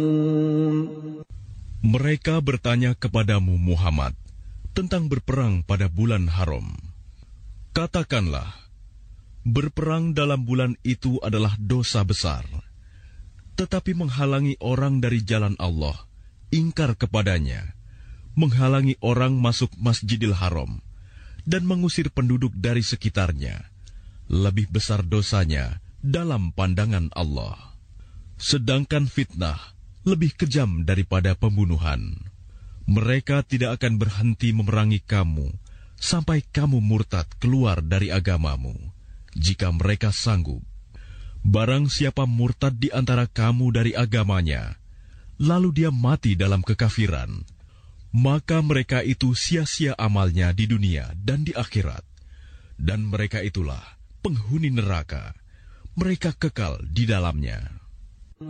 Mereka bertanya kepadamu Muhammad tentang berperang pada bulan haram. Katakanlah, berperang dalam bulan itu adalah dosa besar. Tetapi menghalangi orang dari jalan Allah, ingkar kepadanya, menghalangi orang masuk Masjidil Haram, dan mengusir penduduk dari sekitarnya, lebih besar dosanya dalam pandangan Allah. Sedangkan fitnah lebih kejam daripada pembunuhan. Mereka tidak akan berhenti memerangi kamu sampai kamu murtad keluar dari agamamu, jika mereka sanggup. Barang siapa murtad di antara kamu dari agamanya, lalu dia mati dalam kekafiran, maka mereka itu sia-sia amalnya di dunia dan di akhirat. Dan mereka itulah penghuni neraka, mereka kekal di dalamnya.